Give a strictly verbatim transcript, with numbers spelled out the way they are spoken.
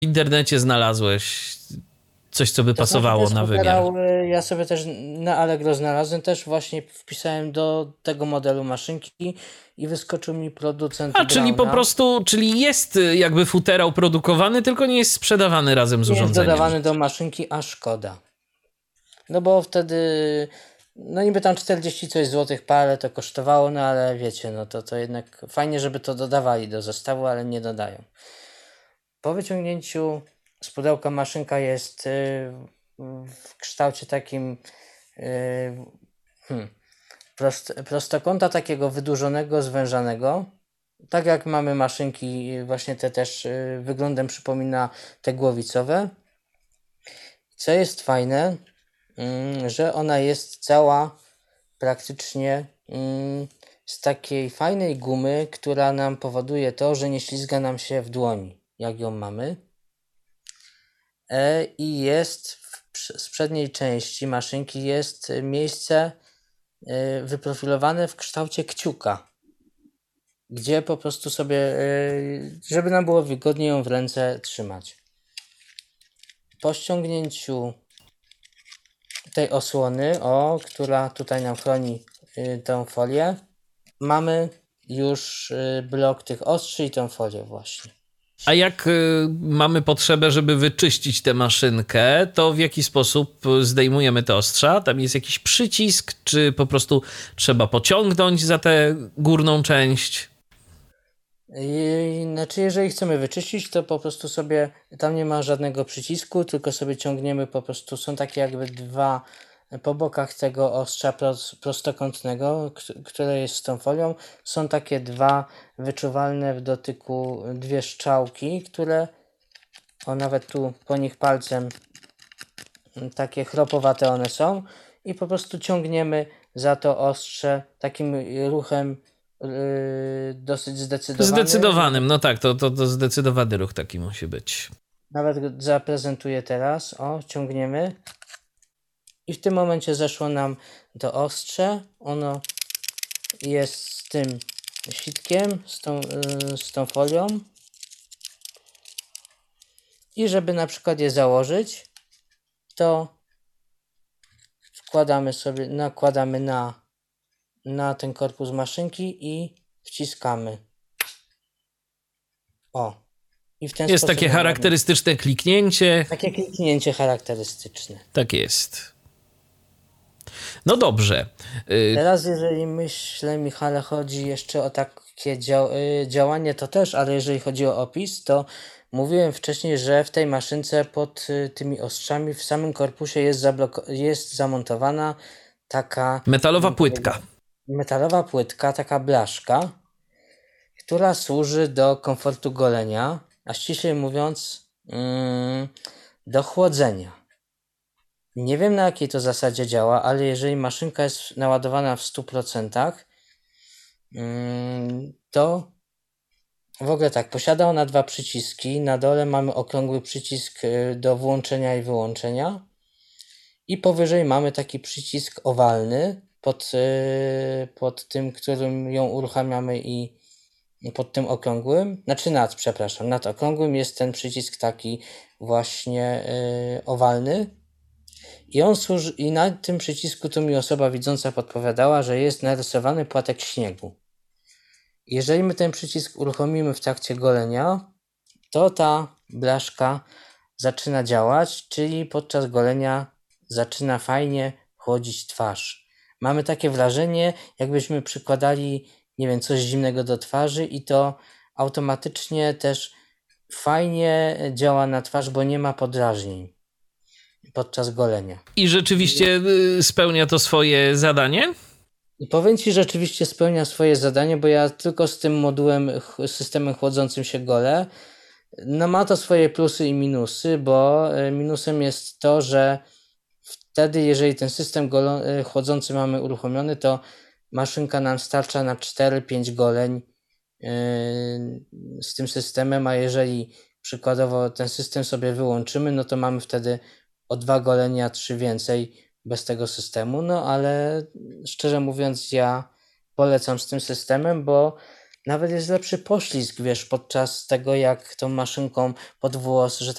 w internecie znalazłeś coś, co by To pasowało znaczy na wymiar? futerał, ja sobie też na Allegro znalazłem, też właśnie wpisałem do tego modelu maszynki i wyskoczył mi producent A, czyli po Browna. prostu, czyli jest jakby futerał produkowany, tylko nie jest sprzedawany razem z Nie jest urządzeniem. dodawany do maszynki, a szkoda. No bo wtedy, no niby tam czterdzieści coś złotych parę to kosztowało, no ale wiecie, no to, to jednak fajnie, żeby to dodawali do zestawu, ale nie dodają. Po wyciągnięciu z pudełka maszynka jest y, w kształcie takim y, hmm, prost, prostokąta takiego wydłużonego, zwężanego. Tak jak mamy maszynki, właśnie te też y, wyglądem przypomina te głowicowe. Co jest fajne, y, że ona jest cała praktycznie y, z takiej fajnej gumy, która nam powoduje to, że nie ślizga nam się w dłoni, jak ją mamy. E, I jest w, z przedniej części maszynki jest miejsce y, wyprofilowane w kształcie kciuka, gdzie po prostu sobie, y, żeby nam było wygodniej ją w ręce trzymać. Po ściągnięciu tej osłony, o, która tutaj nam chroni y, tą folię, mamy już y, blok tych ostrzy i tą folię właśnie. A jak y, mamy potrzebę, żeby wyczyścić tę maszynkę, to w jaki sposób zdejmujemy te ostrza? Tam jest jakiś przycisk, czy po prostu trzeba pociągnąć za tę górną część? I, znaczy, jeżeli chcemy wyczyścić, to po prostu sobie, tam nie ma żadnego przycisku, tylko sobie ciągniemy po prostu, są takie jakby dwa, po bokach tego ostrza prostokątnego, które jest z tą folią, są takie dwa wyczuwalne w dotyku, dwie strzałki, które, o nawet tu po nich palcem, takie chropowate one są i po prostu ciągniemy za to ostrze takim ruchem yy, dosyć zdecydowanym. Zdecydowanym, no tak, to, to, to zdecydowany ruch taki musi być. Nawet go zaprezentuję teraz. O, ciągniemy. I w tym momencie zeszło nam to ostrze. Ono jest z tym sitkiem, z tą, yy, z tą folią. I żeby na przykład je założyć, to wkładamy sobie, nakładamy na, na ten korpus maszynki i wciskamy. O. I w ten jest sposób takie charakterystyczne kliknięcie. Takie kliknięcie charakterystyczne. Tak jest. No dobrze. Teraz jeżeli myślę, Michale, chodzi jeszcze o takie dział działanie, to też, ale jeżeli chodzi o opis, to mówiłem wcześniej, że w tej maszynce pod tymi ostrzami w samym korpusie jest, jest zamontowana taka metalowa płytka. Metalowa płytka, taka blaszka, która służy do komfortu golenia, a ściślej mówiąc mm, do chłodzenia. Nie wiem, na jakiej to zasadzie działa, ale jeżeli maszynka jest naładowana w stu procentach, to w ogóle tak, posiada ona dwa przyciski. Na dole mamy okrągły przycisk do włączenia i wyłączenia i powyżej mamy taki przycisk owalny pod, pod tym, którym ją uruchamiamy i pod tym okrągłym, znaczy nad, przepraszam, nad okrągłym jest ten przycisk taki właśnie owalny. I on służy, i na tym przycisku to mi osoba widząca podpowiadała, że jest narysowany płatek śniegu. Jeżeli my ten przycisk uruchomimy w trakcie golenia, to ta blaszka zaczyna działać, czyli podczas golenia zaczyna fajnie chłodzić twarz. Mamy takie wrażenie, jakbyśmy przykładali, nie wiem, coś zimnego do twarzy i to automatycznie też fajnie działa na twarz, bo nie ma podrażnień podczas golenia. I rzeczywiście spełnia to swoje zadanie? I powiem Ci, rzeczywiście spełnia swoje zadanie, bo ja tylko z tym modułem, systemem chłodzącym się golę. No ma to swoje plusy i minusy, bo minusem jest to, że wtedy, jeżeli ten system golo- chłodzący mamy uruchomiony, to maszynka nam starcza na cztery pięć goleń yy, z tym systemem, a jeżeli przykładowo ten system sobie wyłączymy, no to mamy wtedy o dwa golenia, trzy więcej bez tego systemu, no ale szczerze mówiąc ja polecam z tym systemem, bo nawet jest lepszy poślizg, wiesz, podczas tego, jak tą maszynką pod włos, że